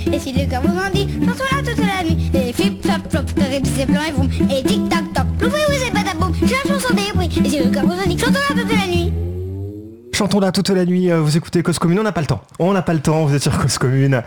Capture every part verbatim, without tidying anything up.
Et si le cœur vous en dit, chantons là toute la nuit. Et flip, flap, flop, et puis c'est blanc et vroom. Et tic tac toc, plouf, oui, oui, c'est badaboum. J'ai la chanson des bruits. Et si le cœur vous en dit, chantons là toute la nuit. Chantons là toute la nuit, vous écoutez Cause Commune, on n'a pas le temps. On n'a pas le temps, vous êtes sur Cause Commune.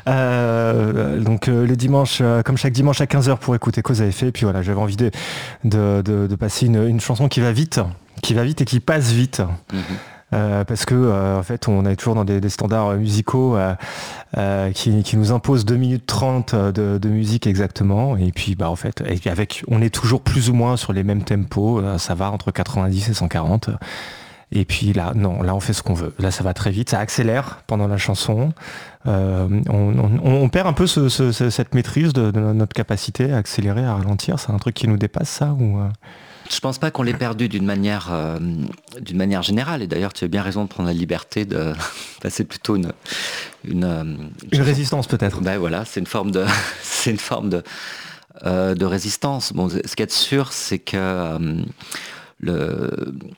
Euh, donc euh, le dimanche, euh, comme chaque dimanche à quinze heures pour écouter Cause à effet. Et puis voilà, j'avais envie de, de, de, de passer une, une chanson qui va vite, qui va vite et qui passe vite. Mm-hmm. Euh, parce que euh, en fait on est toujours dans des, des standards musicaux euh, euh, qui, qui nous imposent deux minutes trente de, de musique exactement, et puis bah en fait et avec, on est toujours plus ou moins sur les mêmes tempos, euh, ça va entre quatre-vingt-dix et cent quarante. Et puis là, non, là on fait ce qu'on veut. Là ça va très vite, ça accélère pendant la chanson. Euh, on, on, on perd un peu ce, ce, cette maîtrise de, de notre capacité à accélérer, à ralentir. C'est un truc qui nous dépasse, ça ou euh... Je pense pas qu'on l'ait perdu d'une manière, euh, d'une manière générale. Et d'ailleurs, tu as bien raison de prendre la liberté de passer plutôt une une, une, une résistance peut-être. Ben voilà, c'est une forme de c'est une forme de euh, de résistance. Bon, ce qui est sûr, c'est que euh, le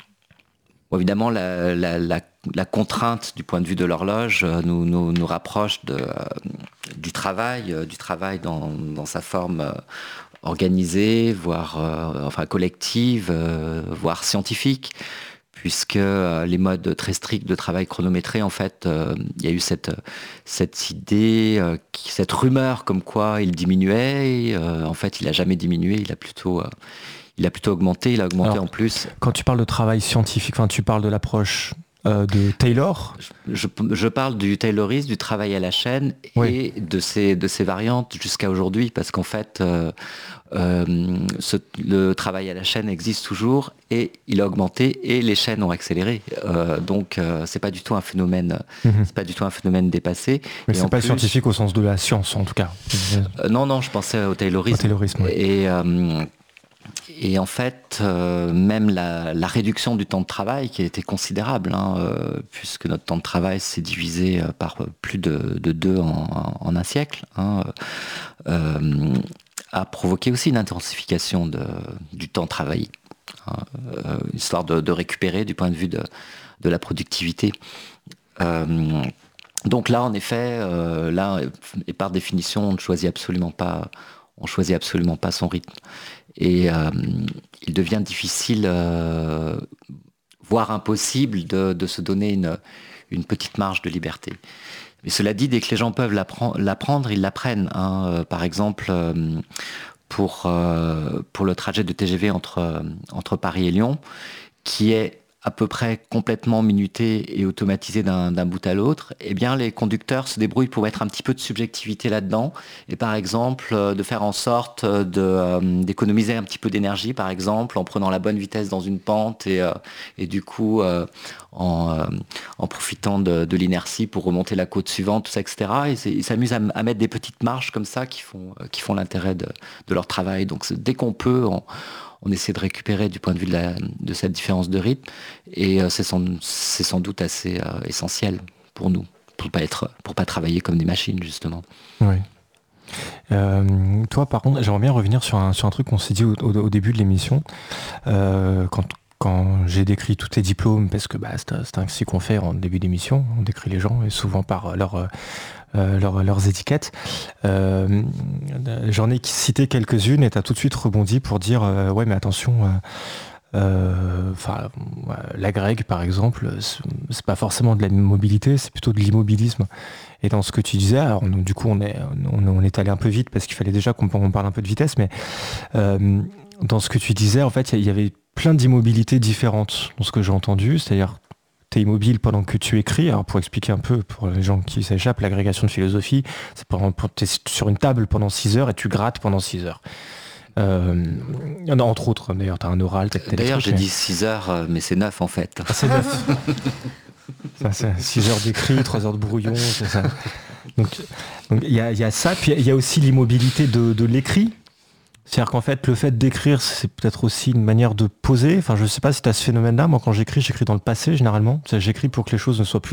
Bon, évidemment, la, la, la, la contrainte du point de vue de l'horloge nous, nous, nous rapproche de, euh, du travail, euh, du travail dans, dans sa forme euh, organisée, voire euh, enfin collective, euh, voire scientifique, puisque euh, les modes très stricts de travail chronométré, en fait, euh, il y a eu cette, cette idée, euh, qui, cette rumeur comme quoi il diminuait. Et, euh, en fait, il n'a jamais diminué, il a plutôt... Euh, Il a plutôt augmenté, il a augmenté Alors, en plus. Quand tu parles de travail scientifique, enfin, tu parles de l'approche euh, de Taylor je, je, je parle du Taylorisme, du travail à la chaîne, oui. Et de ses, de ses variantes jusqu'à aujourd'hui, parce qu'en fait, euh, euh, ce, le travail à la chaîne existe toujours et il a augmenté et les chaînes ont accéléré. Euh, donc, euh, c'est pas du tout un phénomène, mm-hmm. c'est pas du tout un phénomène dépassé. Mais et c'est pas plus, scientifique au sens de la science, en tout cas. Euh, non, non, je pensais au Taylorisme. Au Taylorisme, oui. Et euh, Et en fait, euh, même la, la réduction du temps de travail, qui a été considérable, hein, euh, puisque notre temps de travail s'est divisé euh, par plus de, de deux en, en un siècle, hein, euh, a provoqué aussi une intensification de, du temps travaillé, hein, euh, histoire de, de récupérer du point de vue de, de la productivité. Euh, donc là, en effet, euh, là, et par définition, on ne choisit absolument pas, on choisit absolument pas son rythme. Et euh, il devient difficile, euh, voire impossible, de, de se donner une, une petite marge de liberté. Mais cela dit, dès que les gens peuvent l'apprendre, l'apprendre ils l'apprennent. Hein. Euh, par exemple, euh, pour, euh, pour le trajet de T G V entre, entre Paris et Lyon, qui est à peu près complètement minuté et automatisé d'un, d'un bout à l'autre, eh bien les conducteurs se débrouillent pour mettre un petit peu de subjectivité là-dedans et par exemple euh, de faire en sorte de, euh, d'économiser un petit peu d'énergie, par exemple en prenant la bonne vitesse dans une pente et, euh, et du coup euh, en, euh, en profitant de, de l'inertie pour remonter la côte suivante, tout ça, et cetera. Et ils s'amusent à, à mettre des petites marges comme ça qui font, qui font l'intérêt de, de leur travail. Donc dès qu'on peut, on, on essaie de récupérer du point de vue de, la, de cette différence de rythme et euh, c'est, sans, c'est sans doute assez euh, essentiel pour nous, pour pas être, pour pas travailler comme des machines justement. Oui. Euh, toi par contre, j'aimerais bien revenir sur un, sur un truc qu'on s'est dit au, au, au début de l'émission, euh, quand, quand j'ai décrit tous tes diplômes, parce que bah, c'est, c'est ainsi qu'on fait en début d'émission, on décrit les gens et souvent par leur... Euh, Euh, leur, leurs étiquettes. Euh, j'en ai cité quelques-unes et tu as tout de suite rebondi pour dire euh, ouais mais attention, euh, euh, la grecque par exemple, c'est, c'est pas forcément de la mobilité, c'est plutôt de l'immobilisme. Et dans ce que tu disais, alors donc, du coup on est, on, on est allé un peu vite parce qu'il fallait déjà qu'on on parle un peu de vitesse, mais euh, dans ce que tu disais en fait il y, y avait plein d'immobilités différentes dans ce que j'ai entendu, c'est-à-dire t'es immobile pendant que tu écris. Alors pour expliquer un peu pour les gens qui s'échappent, l'agrégation de philosophie, c'est pendant, t'es sur une table pendant six heures et tu grattes pendant six heures. Euh, non, entre autres, d'ailleurs, t'as un oral. T'as, t'as d'ailleurs, trucs, j'ai mais... dit six heures, mais c'est neuf en fait. Ah, c'est neuf. Ça, c'est six heures d'écrit, trois heures de brouillon, c'est ça. Donc il y, y a ça, puis il y a aussi l'immobilité de, de l'écrit. C'est-à-dire qu'en fait, le fait d'écrire, c'est peut-être aussi une manière de poser. Enfin, je sais pas si tu as ce phénomène-là. Moi, quand j'écris, j'écris dans le passé, généralement. C'est-à-dire, j'écris pour que les choses ne soient plus